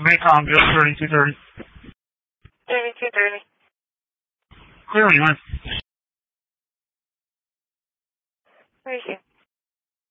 Maycom, just 3230. 3230. Clear when you want. Where is you?